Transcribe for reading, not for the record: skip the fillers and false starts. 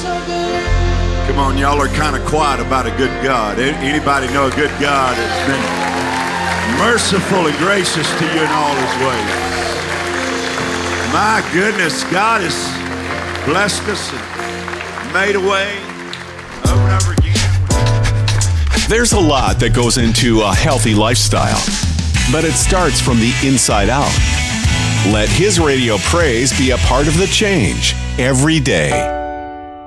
Come on, y'all are kind of quiet about a good God. Anybody know a good God has been merciful and gracious to you in all his ways? My goodness, God has blessed us and made a way over and over again. There's a lot that goes into a healthy lifestyle, but it starts from the inside out. Let His Radio Praise be a part of the change every day.